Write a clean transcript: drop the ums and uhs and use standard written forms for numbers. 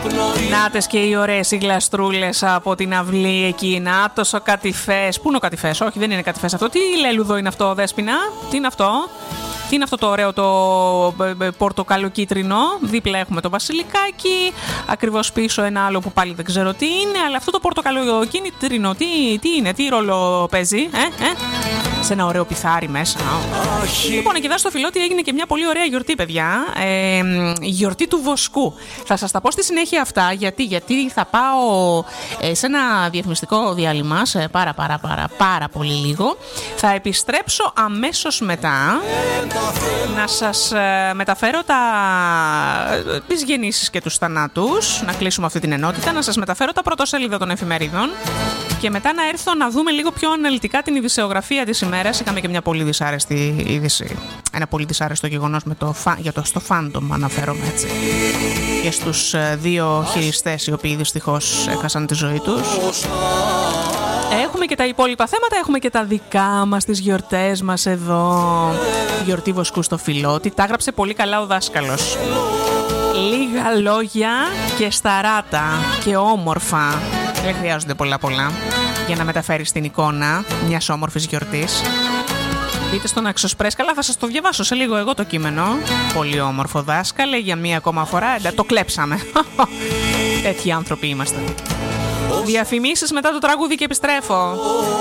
Νάτες και οι ωραίες οι γλαστρούλες από την αυλή εκεί. Νάτος ο κατηφές. Πού είναι ο κατηφές? Όχι, δεν είναι κατηφές αυτό. Τι λέλουδο είναι αυτό, Δέσποινα? Τι είναι αυτό? Τι είναι αυτό το ωραίο το πορτοκαλοκίτρινο? Δίπλα έχουμε το βασιλικάκι. Ακριβώς πίσω ένα άλλο που πάλι δεν ξέρω τι είναι. Αλλά αυτό το πορτοκαλοκίτρινο τι είναι? Τι ρόλο παίζει? Σε ένα ωραίο πιθάρι μέσα. Λοιπόν, εκεί εδώ στο Φιλότι έγινε και μια πολύ ωραία γιορτή, παιδιά. Η γιορτή του βοσκού. Θα σας τα πω στη συνέχεια αυτά. Γιατί θα πάω σε ένα διαφημιστικό διάλειμμα σε πάρα πολύ λίγο. Θα επιστρέψω αμέσως μετά να σας μεταφέρω τις γεννήσεις και τους θανάτους. Να κλείσουμε αυτή την ενότητα. Να σας μεταφέρω τα πρωτοσέλιδα των εφημερίδων. Και μετά να έρθω να δούμε λίγο πιο αναλυτικά την ειδησεογραφία της ημέρας. Είχαμε και μια πολύ δυσάρεστη είδηση. Ένα πολύ δυσάρεστο γεγονός στο fandom, αναφέρομαι έτσι. Και στους δύο χειριστές οι οποίοι δυστυχώς έχασαν τη ζωή τους. Έχουμε και τα υπόλοιπα θέματα, έχουμε και τα δικά μας, τις γιορτές μας εδώ. Γιορτή βοσκού στο Φιλότι. Τα έγραψε πολύ καλά ο δάσκαλος. Λίγα λόγια και σταράτα και όμορφα. Δεν χρειάζονται πολλά για να μεταφέρεις την εικόνα μιας όμορφης γιορτής. Μπείτε στον Αξοσπρές, καλά θα σας το διαβάσω σε λίγο εγώ το κείμενο. Πολύ όμορφο δάσκαλε, για μία ακόμα φορά, το κλέψαμε. Τέτοιοι άνθρωποι είμαστε. Διαφημίσεις μετά το τραγούδι και επιστρέφω.